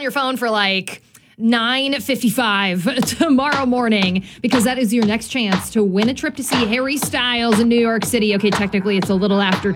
your phone for like 9:55 tomorrow morning, because that is your next chance to win a trip to see Harry Styles in New York City. Okay, technically it's a little after